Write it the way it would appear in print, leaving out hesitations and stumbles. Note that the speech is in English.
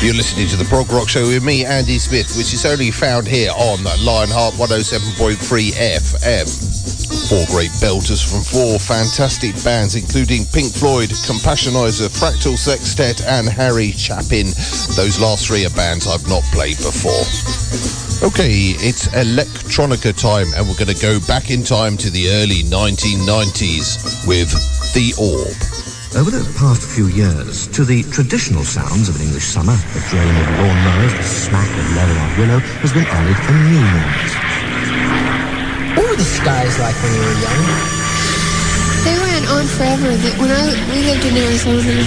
You're listening to the Prog Rock Show with me, Andy Smith, which is only found here on Lionheart 107.3 FM. Four great belters from four fantastic bands, including Pink Floyd, Compassionator, Fractal Sextet, and Harry Chapin. Those last three are bands I've not played before. Okay, it's electronica time, and we're going to go back in time to the early 1990s with The Orb. Over the past few years, to the traditional sounds of an English summer, the drone of lawnmowers, the smack of Leatherheart Willow, has been added a new note. What were the skies like when you were young? They went on forever. We lived in Arizona.